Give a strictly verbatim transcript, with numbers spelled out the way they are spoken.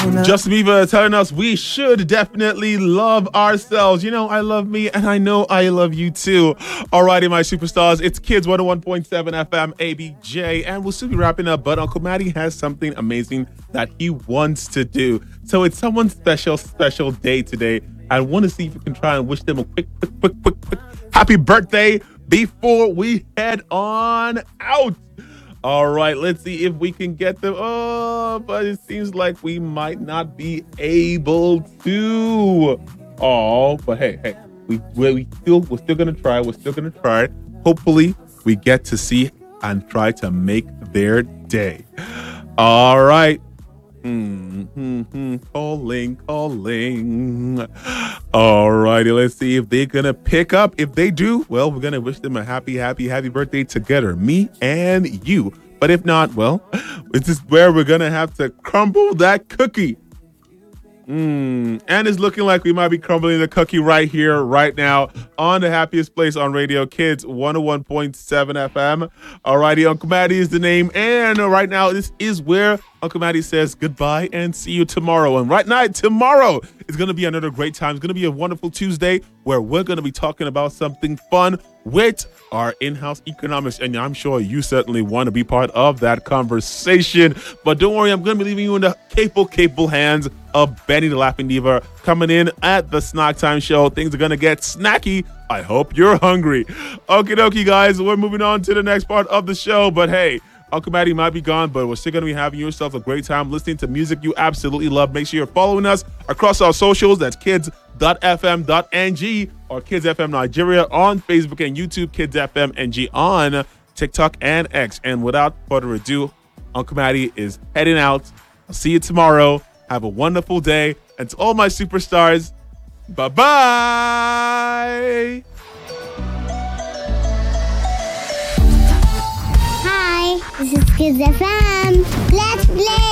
Justin Bieber telling us we should definitely love ourselves. You know, I love me and I know I love you too. Alrighty, my superstars. It's Kids one oh one point seven F M A B J, and we'll soon be wrapping up, but Uncle Matty has something amazing that he wants to do. So it's someone's special, special day today. I want to see if we can try and wish them a quick, quick, quick, quick, quick happy birthday before we head on out. All right, let's see if we can get them. Oh, but it seems like we might not be able to. Oh, but hey, hey, we we still we're still gonna try. We're still gonna try. Hopefully, we get to see and try to make their day. All right. Mm-hmm. Calling, calling. All righty, let's see if they're gonna pick up. If they do, well, we're gonna wish them a happy, happy, happy birthday together, me and you. But if not, well, this is where we're gonna have to crumble that cookie. Mm. And it's looking like we might be crumbling the cookie right here, right now, on the happiest place on radio, Kids one oh one point seven F M. Alrighty, Uncle Matty is the name. And right now, this is where Uncle Matty says goodbye and see you tomorrow. And right now, tomorrow is going to be another great time. It's going to be a wonderful Tuesday where we're going to be talking about something fun with our in-house economics. And I'm sure you certainly want to be part of that conversation. But don't worry, I'm going to be leaving you in the capable, capable hands of Benny the Laughing Diva coming in at the Snack Time Show. Things are going to get snacky. I hope you're hungry. Okie dokie, guys. We're moving on to the next part of the show. But hey, Uncle Matty might be gone, but we're still going to be having yourself a great time listening to music you absolutely love. Make sure you're following us across our socials. That's kids dot f m dot n g or Kids F M Nigeria on Facebook and YouTube, Kids F M N G on TikTok and X. And without further ado, Uncle Matty is heading out. I'll see you tomorrow. Have a wonderful day. And to all my superstars, bye-bye. Hi, this is Kids F M. Let's play.